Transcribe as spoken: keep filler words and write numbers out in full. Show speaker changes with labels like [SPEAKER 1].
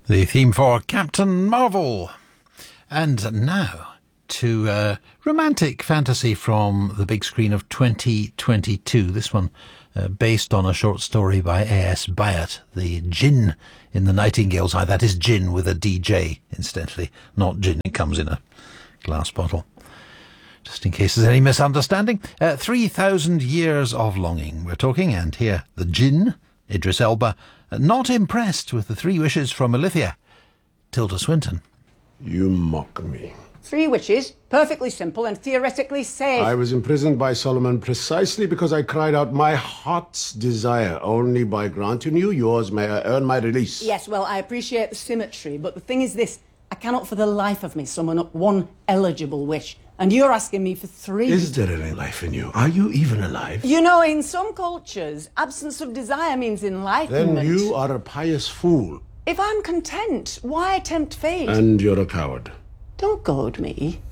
[SPEAKER 1] The theme for Captain Marvel. And now to uh, romantic fantasy from the big screen of twenty twenty-two. This one uh, based on a short story by A S Byatt, The Djinn in the Nightingale's Eye. That is gin with a D J, incidentally, not gin. It comes in a glass bottle. Just in case there's any misunderstanding. Uh, three thousand years of longing, we're talking, and here, the Djinn, Idris Elba, uh, not impressed with the three wishes from Alithia. Tilda Swinton.
[SPEAKER 2] You mock me.
[SPEAKER 3] Three wishes, perfectly simple and theoretically safe.
[SPEAKER 2] I was imprisoned by Solomon precisely because I cried out my heart's desire. Only by granting you yours may I earn my release.
[SPEAKER 3] Yes, well, I appreciate the symmetry, but the thing is this. I cannot for the life of me summon up one eligible wish. And you're asking me for three.
[SPEAKER 2] Is there any life in you? Are you even alive?
[SPEAKER 3] You know, in some cultures, absence of desire means enlightenment.
[SPEAKER 2] Then you are a pious fool.
[SPEAKER 3] If I'm content, why tempt fate?
[SPEAKER 2] And you're a coward.
[SPEAKER 3] Don't goad me.